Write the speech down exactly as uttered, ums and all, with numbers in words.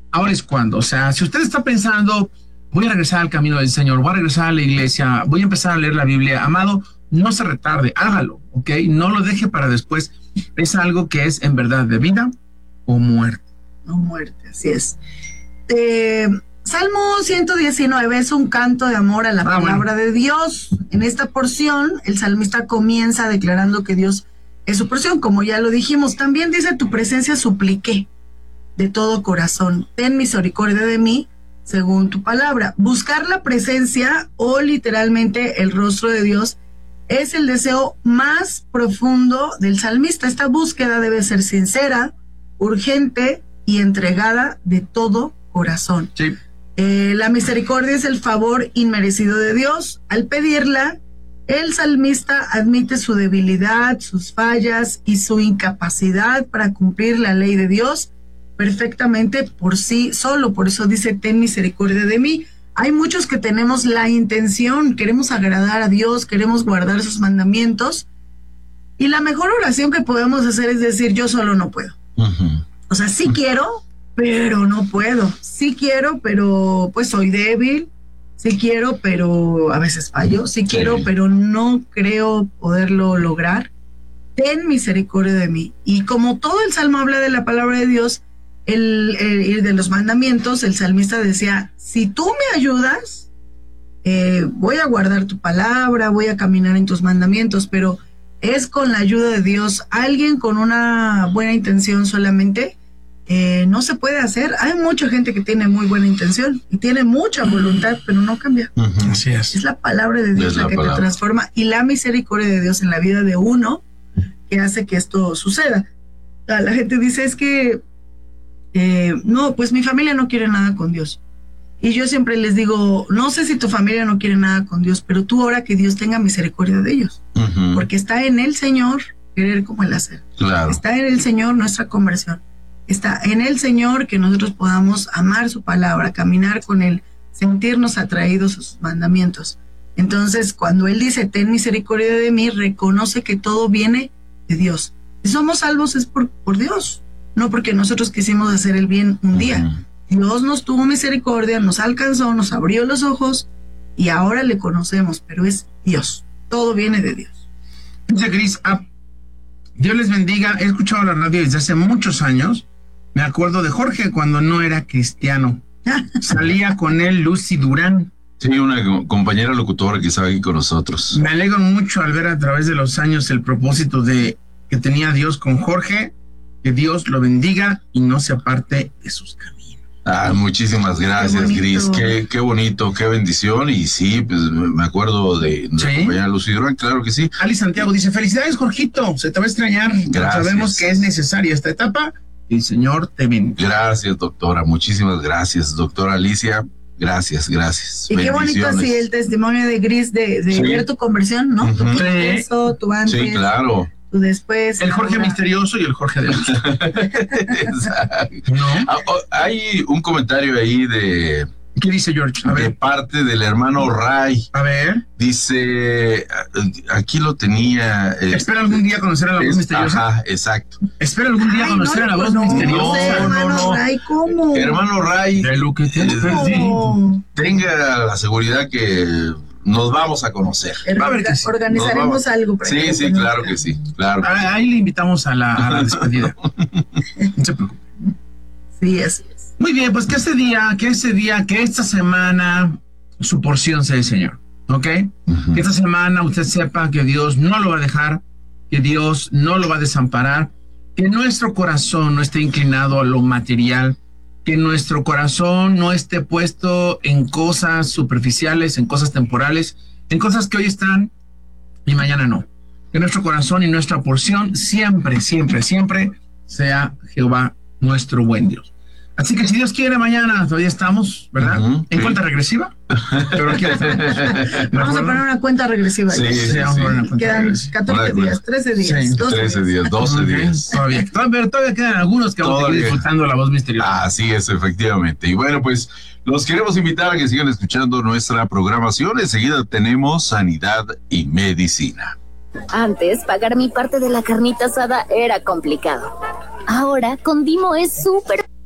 ahora es cuando. O sea, si usted está pensando, voy a regresar al camino del Señor, voy a regresar a la iglesia, voy a empezar a leer la Biblia, amado, no se retarde, hágalo, ¿ok? No lo deje para después. Es algo que es en verdad de vida o muerte. O muerte, así es. Eh, Salmo ciento diecinueve es un canto de amor a la Ah, palabra bueno. de Dios. En esta porción, el salmista comienza declarando que Dios es su porción, como ya lo dijimos. También dice, tu presencia supliqué de todo corazón. Ten misericordia de mí, según tu palabra. Buscar la presencia o literalmente el rostro de Dios es el deseo más profundo del salmista. Esta búsqueda debe ser sincera, urgente y entregada de todo corazón. Sí. Eh, la misericordia es el favor inmerecido de Dios. Al pedirla, el salmista admite su debilidad, sus fallas y su incapacidad para cumplir la ley de Dios perfectamente por sí solo. Por eso dice, ten misericordia de mí. Hay muchos que tenemos la intención, queremos agradar a Dios, queremos guardar sus mandamientos, y la mejor oración que podemos hacer es decir, yo solo no puedo. Uh-huh. O sea, sí quiero, pero no puedo. Sí quiero, pero pues soy débil. Sí quiero, pero a veces fallo. Sí quiero, Sí. pero no creo poderlo lograr. Ten misericordia de mí. Y como todo el Salmo habla de la palabra de Dios, el, el de los mandamientos, el salmista decía, si tú me ayudas, eh, voy a guardar tu palabra, voy a caminar en tus mandamientos, pero es con la ayuda de Dios. Alguien con una buena intención solamente eh, no se puede hacer. Hay mucha gente que tiene muy buena intención y tiene mucha voluntad, pero no cambia. Uh-huh. Así es. Es la palabra de Dios Es la, la que palabra. te transforma, y la misericordia de Dios en la vida de uno que hace que esto suceda. La, la gente dice, es que eh, no, pues mi familia no quiere nada con Dios. Y yo siempre les digo, no sé si tu familia no quiere nada con Dios, pero tú ora que Dios tenga misericordia de ellos. Uh-huh. Porque está en el Señor querer como el hacer. Claro. Está en el Señor nuestra conversión. Está en el Señor que nosotros podamos amar su palabra, caminar con Él, sentirnos atraídos a sus mandamientos. Entonces, cuando Él dice, ten misericordia de mí, reconoce que todo viene de Dios. Si somos salvos es por, por Dios, no porque nosotros quisimos hacer el bien un día. Uh-huh. Dios nos tuvo misericordia, nos alcanzó, nos abrió los ojos y ahora le conocemos, pero es Dios. Todo viene de Dios. Dice Gris, ah, Dios les bendiga. He escuchado la radio desde hace muchos años. Me acuerdo de Jorge cuando no era cristiano. Salía con él Lucy Durán. Sí, una co- compañera locutora que está aquí con nosotros. Me alegro mucho al ver a través de los años el propósito de que tenía Dios con Jorge. Que Dios lo bendiga y no se aparte de sus caminos. Ah, muchísimas gracias, bonito. Gris. Qué, qué bonito, qué bendición. Y sí, pues me me acuerdo de nuestra ¿Sí? compañera Lucy Durán, claro que sí. Ali Santiago dice, felicidades, Jorgito, se te va a extrañar. Gracias. Sabemos que es necesaria esta etapa y el Señor te bendiga. Gracias, doctora. Muchísimas gracias, doctora Alicia. Gracias, gracias. Y qué bonito así el testimonio de Gris de, de Sí. ver tu conversión, ¿no? Tu Ujú. proceso, tu antes, Sí, claro. tu después. El Jorge ahora. misterioso y el Jorge de luz. Exacto. ¿No? Ah, oh, hay un comentario ahí de, ¿Qué dice George? A de ver, parte del hermano Ray. a ver. Dice, aquí lo tenía. eh, Espera algún día conocer a la voz es- misteriosa. Ajá, exacto. Espera algún día Ay, conocer no, a la voz no, misteriosa. No, sé, No, no, hermano no. Ray, ¿cómo? Hermano Ray, De lo que te Eh, perdí. ¿Cómo? tenga la seguridad que nos vamos a conocer. Va a ver que sí. Organizaremos Nos vamos. algo. para Sí, que sí, lo claro conozcan. que sí, claro. Ah, Ahí le invitamos a la, a la despedida. No se preocupe. Sí, así es. Muy bien, pues que ese día, que ese día, que esta semana su porción sea el Señor, ¿ok? Ujú. Que esta semana usted sepa que Dios no lo va a dejar, que Dios no lo va a desamparar, que nuestro corazón no esté inclinado a lo material, que nuestro corazón no esté puesto en cosas superficiales, en cosas temporales, en cosas que hoy están y mañana no. Que nuestro corazón y nuestra porción siempre, siempre, siempre sea Jehová nuestro buen Dios. Así que si Dios quiere, mañana todavía estamos, ¿verdad? Ujú, En sí. cuenta regresiva. Pero aquí estamos. Vamos a poner una cuenta regresiva. Sí, ya. sí, Sí, vamos a poner una cuenta Quedan regresiva. catorce Bueno, días, trece días, sí, doce trece días. días, doce Ok, días. Todavía, todavía, todavía quedan algunos que vamos a seguir Todavía. disfrutando la voz misteriosa. Así es, efectivamente. Y bueno, pues los queremos invitar a que sigan escuchando nuestra programación. Enseguida tenemos Sanidad y Medicina. Antes, pagar mi parte de la carnita asada era complicado. Ahora, con Dimo es súper